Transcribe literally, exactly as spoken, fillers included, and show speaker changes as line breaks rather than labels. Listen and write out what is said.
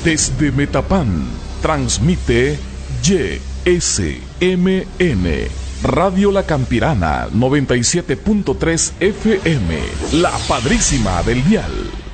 Desde Metapán, transmite Y S M N, Radio La Campirana, noventa y siete punto tres F M, la padrísima del dial.